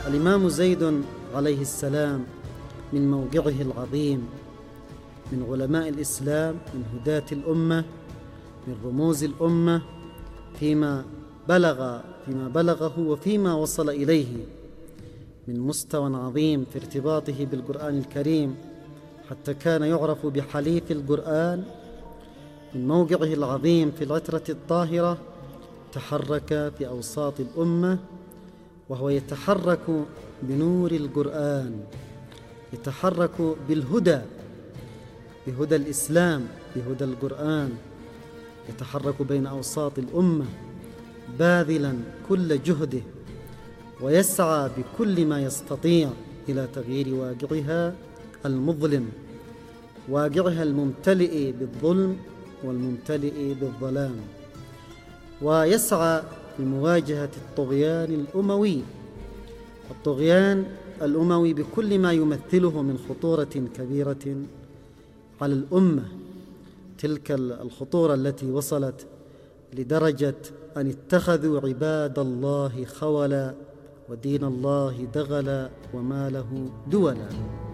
الإمام زيد عليه السلام من موقعه العظيم، من علماء الإسلام، من هداة الأمة، من رموز الأمة، فيما بلغه وفيما وصل إليه من مستوى عظيم في ارتباطه بالقرآن الكريم، حتى كان يعرف بحليف القرآن. من موقعه العظيم في العترة الطاهرة تحرك في أوساط الأمة، وهو يتحرك بنور القرآن، يتحرك بالهدى، بهدى الإسلام، بهدى القرآن، يتحرك بين أوساط الأمة باذلا كل جهده، ويسعى بكل ما يستطيع إلى تغيير واقعها المظلم، واقعها الممتلئ بالظلم والممتلئ بالظلام، ويسعى لمواجهة الطغيان الأموي بكل ما يمثله من خطورة كبيرة على الأمة، تلك الخطورة التي وصلت لدرجة أن اتخذوا عباد الله خولا ودين الله دغلا وما له دولا.